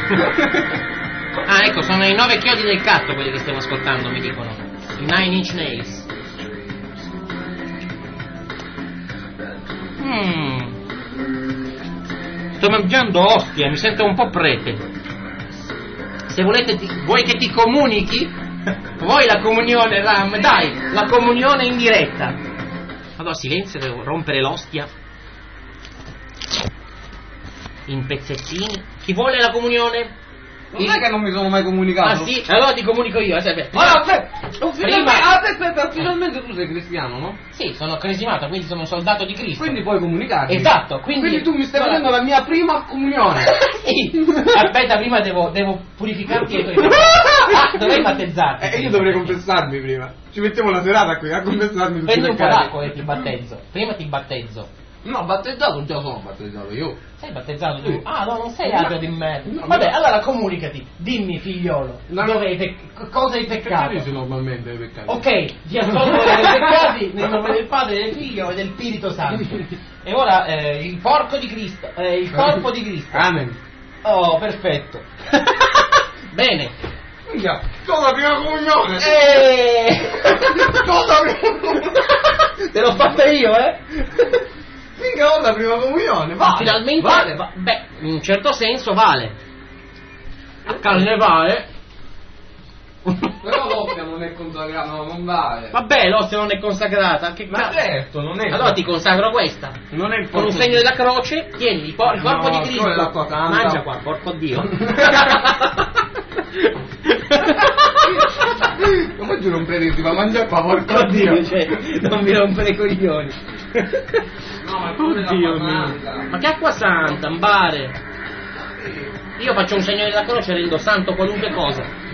Ah, ecco, sono i 9 chiodi del gatto quelli che stiamo ascoltando, mi dicono. I 9 Inch Nails. Sto mangiando ostia, mi sento un po' prete. Se volete, vuoi che ti comunichi? Vuoi la comunione, Ram? Dai, la comunione in diretta. Allora, silenzio, devo rompere l'ostia in pezzettini. Chi vuole la comunione? Non è che non mi sono mai comunicato. Ah sì? Allora ti comunico io. Aspetta, finalmente tu sei cristiano, no? Sì, sono cresimato, quindi sono un soldato di Cristo. Quindi puoi comunicare. Esatto, quindi tu mi stai facendo la mia prima comunione. Sì. Aspetta, prima devo purificarti e dovrei battezzarti. Io dovrei confessarmi prima. Ci mettiamo la serata qui a confessarmi tutti. Prendi un po' d'acqua e ti battezzo. Prima ti battezzo. No, battezzato già sono battezzato io. Sei battezzato tu? Ah no, non sei altro di me. Vabbè, allora comunicati. Dimmi, figliolo, cosa hai peccato? Che dici normalmente hai peccato? Ok, ti assolvo dai peccati nel nome del Padre, del Figlio e del Spirito Santo. E ora il porco di Cristo, il corpo di Cristo. Amen. Oh, perfetto. Bene. Minchia, cosa prima comunione? Cosa te l'ho fatta io, Minchia, cosa prima comunione? Vale. Finalmente vale. Beh, in un certo senso vale. A carnevale. Però l'ostia non è consacrata, no, non vale. Vabbè, l'ostia non è consacrata. Che Ma certo, non è. Allora ti consacro questa. Non è il Con un segno della croce, tieni il corpo di Cristo. La tua santa. Mangia qua, porco Dio. Come ti rompere ti va a mangiare qua, porco Dio. Cioè, non mi rompere i coglioni. No, ma Oddio mio. Ma che acqua santa, mbare. Io faccio un segno della croce e rendo santo qualunque cosa.